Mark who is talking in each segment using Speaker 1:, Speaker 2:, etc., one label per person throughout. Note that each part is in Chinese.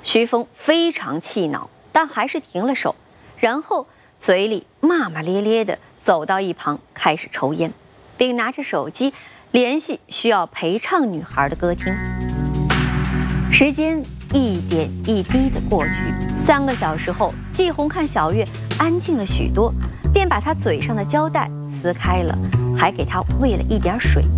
Speaker 1: 徐峰非常气恼，但还是停了手，然后嘴里骂骂咧咧地走到一旁开始抽烟，并拿着手机联系需要陪唱女孩的歌厅。时间一点一滴地过去，3个小时后，季红看小月安静了许多，便把她嘴上的胶带撕开了，还给她喂了一点水。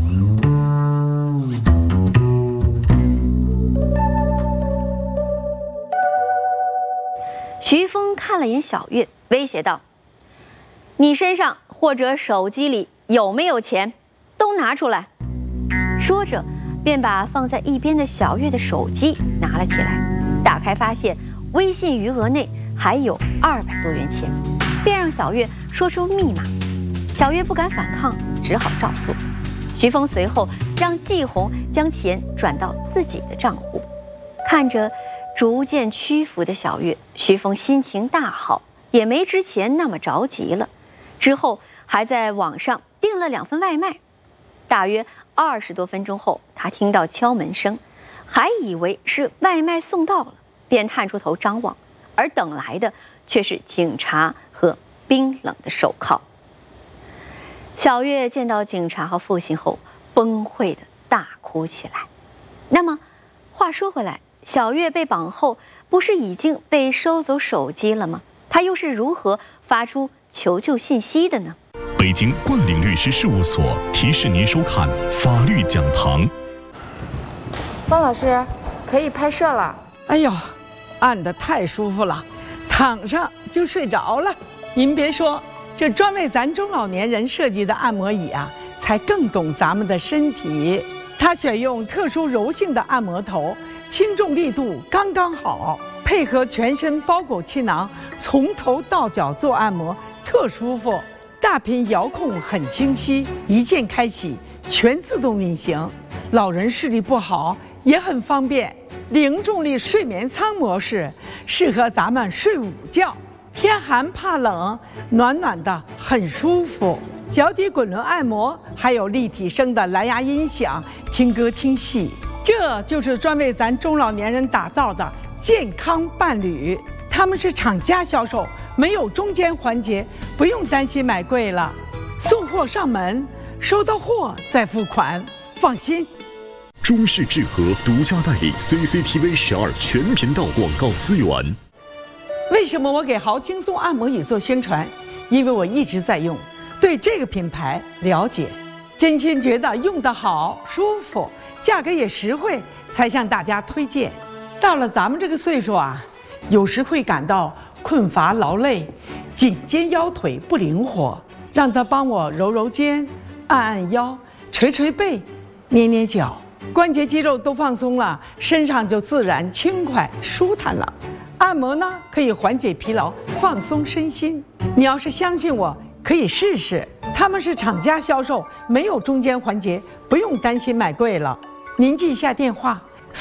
Speaker 1: 徐峰看了眼小月，威胁道：“你身上或者手机里有没有钱，都拿出来。”说着，便把放在一边的小月的手机拿了起来，打开发现微信余额内还有200多元钱，便让小月说出密码。小月不敢反抗，只好照做。徐峰随后让季红将钱转到自己的账户。看着逐渐屈服的小月，徐峰心情大好，也没之前那么着急了。之后还在网上订了2份外卖。大约20多分钟后，他听到敲门声，还以为是外卖送到了，便探出头张望，而等来的却是警察和冰冷的手铐。小月见到警察和父亲后，崩溃的大哭起来。那么话说回来，小月被绑后，不是已经被收走手机了吗？她又是如何发出求救信息的呢？
Speaker 2: 北京冠岭律师事务所提示您收看法律讲堂。
Speaker 3: 方老师，可以拍摄了。
Speaker 4: 哎呦，按得太舒服了，躺上就睡着了。您别说，这专为咱中老年人设计的按摩椅啊，才更懂咱们的身体。它选用特殊柔性的按摩头，轻重力度刚刚好，配合全身包裹气囊，从头到脚做按摩，特舒服。大屏遥控很清晰，一键开启，全自动运行。老人视力不好也很方便。零重力睡眠舱模式适合咱们睡午觉，天寒怕冷，暖暖的很舒服。脚底滚轮按摩，还有立体声的蓝牙音响，听歌听戏。这就是专为咱中老年人打造的健康伴侣。他们是厂家销售，没有中间环节，不用担心买贵了。送货上门，收到货再付款，放心。
Speaker 2: 中视智和独家代理 CCTV 12全频道广告资源。
Speaker 4: 为什么我给豪轻松按摩椅做宣传？因为我一直在用，对这个品牌了解，真心觉得用得好、舒服，价格也实惠，才向大家推荐。到了咱们这个岁数啊，有时会感到困乏劳累，颈肩腰腿不灵活，让他帮我揉揉肩，按按腰，捶捶背，捏捏脚，关节肌肉都放松了，身上就自然轻快舒坦了。按摩呢，可以缓解疲劳，放松身心。你要是相信我，可以试试。他们是厂家销售，没有中间环节，不用担心买贵了。您记一下电话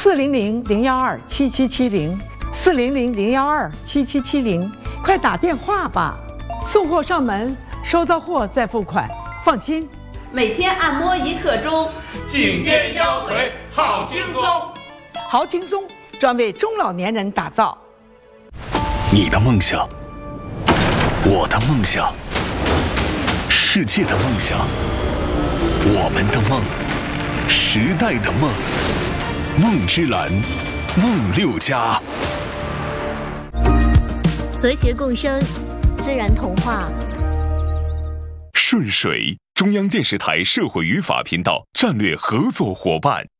Speaker 4: ：400-012-7770，400-012-7770，快打电话吧。送货上门，收到货再付款，放心。
Speaker 5: 每天按摩1刻钟，
Speaker 6: 颈肩腰腿好轻松。
Speaker 4: 好轻松，专为中老年人打造。
Speaker 2: 你的梦想，我的梦想，世界的梦想，我们的梦，时代的梦，梦之蓝，梦6家，
Speaker 7: 和谐共生，自然童话。
Speaker 2: 顺水，中央电视台社会与法频道战略合作伙伴。